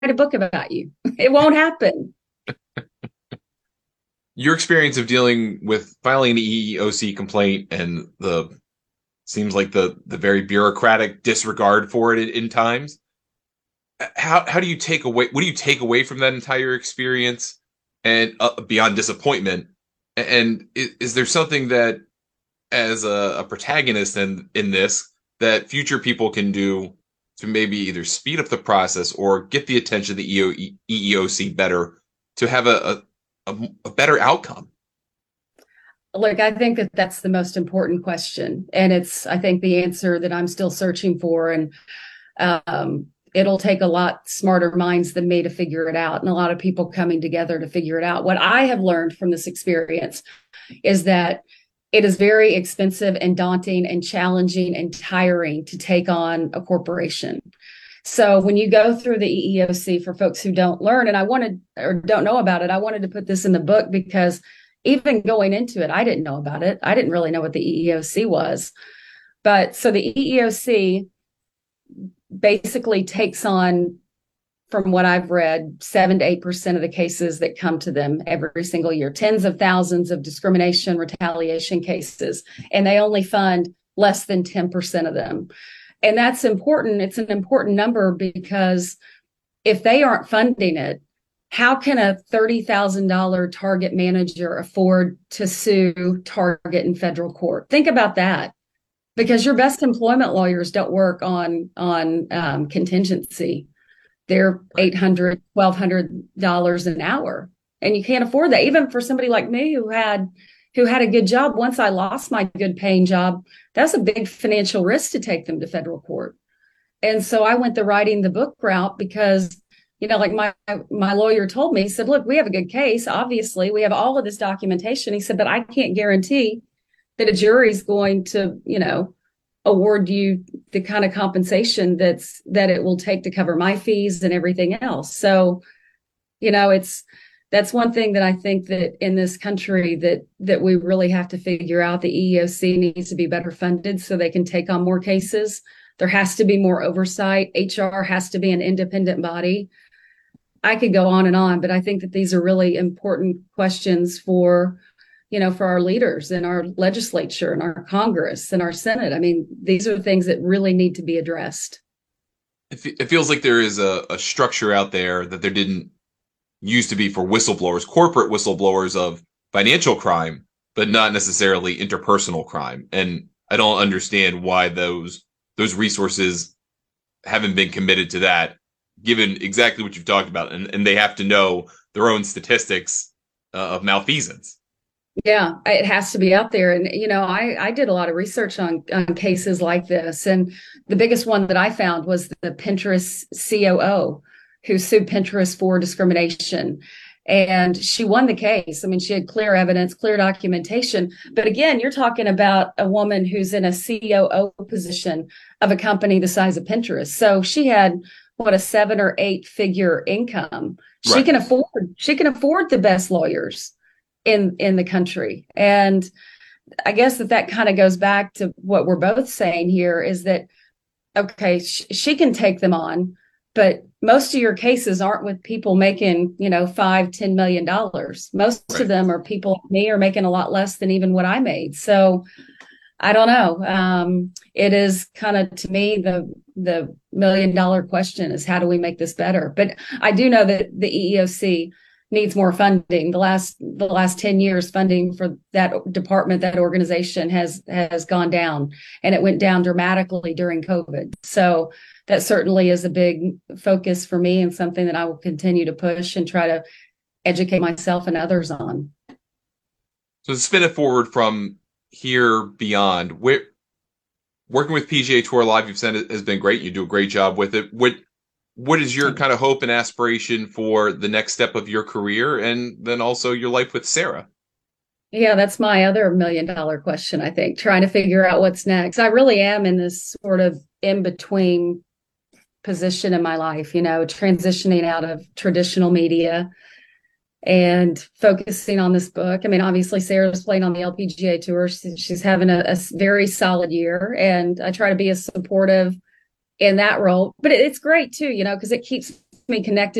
a book about you. It won't happen. Your experience of dealing with filing an EEOC complaint and the seems like the very bureaucratic disregard for it in times. How do you take away? What do you take away from that entire experience and beyond disappointment? And is there something that, as a protagonist in this, that future people can do to maybe either speed up the process or get the attention of the EEOC better to have a better outcome? Look, I think that that's the most important question. And it's, I think, the answer that I'm still searching for. And it'll take a lot smarter minds than me to figure it out, and a lot of people coming together to figure it out. What I have learned from this experience is that it is very expensive and daunting and challenging and tiring to take on a corporation. So when you go through the EEOC, for folks who don't learn, and I wanted or don't know about it, I wanted to put this in the book because even going into it, I didn't know about it. I didn't really know what the EEOC was. But so the EEOC basically takes on, from what I've read, 7 to 8% of the cases that come to them every single year, tens of thousands of discrimination, retaliation cases, and they only fund less than 10% of them. And that's important. It's an important number because if they aren't funding it, how can a $30,000 Target manager afford to sue Target in federal court? Think about that, because your best employment lawyers don't work on contingency. They're Right. $800, $1,200 an hour, and you can't afford that. Even for somebody like me who had a good job, once I lost my good paying job, that's a big financial risk to take them to federal court. And so I went the writing the book route because, like my lawyer told me, he said, look, we have a good case. Obviously, we have all of this documentation. He said, but I can't guarantee that a jury's going to, award you the kind of compensation that it will take to cover my fees and everything else. So, that's one thing that I think that in this country that we really have to figure out. The EEOC needs to be better funded so they can take on more cases. There has to be more oversight. HR has to be an independent body. I could go on and on, but I think that these are really important questions for our leaders in our legislature and our Congress and our Senate. I mean, these are things that really need to be addressed. It feels like there is a structure out there that there didn't used to be for whistleblowers, corporate whistleblowers of financial crime, but not necessarily interpersonal crime. And I don't understand why those resources haven't been committed to that, given exactly what you've talked about, and they have to know their own statistics of malfeasance. Yeah, it has to be out there. And, I did a lot of research on cases like this. And the biggest one that I found was the Pinterest COO who sued Pinterest for discrimination. And she won the case. I mean, she had clear evidence, clear documentation. But again, you're talking about a woman who's in a COO position of a company the size of Pinterest. So she had what, a 7 or 8 figure income. She Right. can afford the best lawyers in the country. And I guess that kind of goes back to what we're both saying here is that, okay, she can take them on, but most of your cases aren't with people making, $5-10 million. Most of Right. them are people like me are making a lot less than even what I made. So I don't know. It is kind of, to me, the $1 million question is, how do we make this better? But I do know that the EEOC needs more funding. The last 10 years, funding for that department, that organization has gone down, and it went down dramatically during COVID. So that certainly is a big focus for me, and something that I will continue to push and try to educate myself and others on. So to spin it forward from here beyond, working with PGA Tour Live, you've said it has been great. You do a great job with it. What is your kind of hope and aspiration for the next step of your career, and then also your life with Sarah? Yeah, that's my other $1 million question, I think, trying to figure out what's next. I really am in this sort of in between position in my life, transitioning out of traditional media and focusing on this book. I mean, obviously, Sarah's playing on the LPGA Tour. She's having a very solid year, and I try to be as supportive in that role. But it's great too, because it keeps me connected